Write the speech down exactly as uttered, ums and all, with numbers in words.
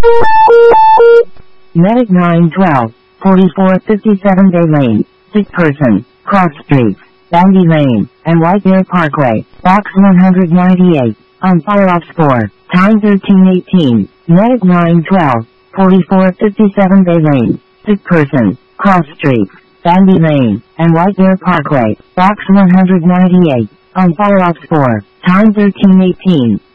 Medic nine twelve, forty-four fifty-seven Bay Lane, sick person, cross streets, Bandy Lane, and White Bear Parkway, box one ninety-eight, on fire off score, time thirteen eighteen, Medic nine twelve, forty-four fifty-seven Bay Lane, sick person, cross streets, Bandy Lane, and White Bear Parkway, box one ninety-eight, on fire off score, time thirteen eighteen.